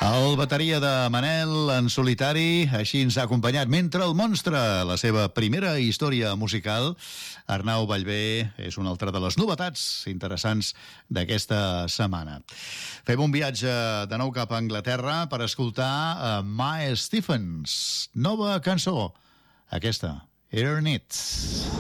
El bateria de Manel en solitari, així ens ha acompanyat mentre el monstre, la seva primera història musical. Arnau Ballbé és una altra de les novetats interessants d'aquesta setmana. Fem un viatge de nou cap a Anglaterra per escoltar Mae Stephens, nova cançó, aquesta, Earn It.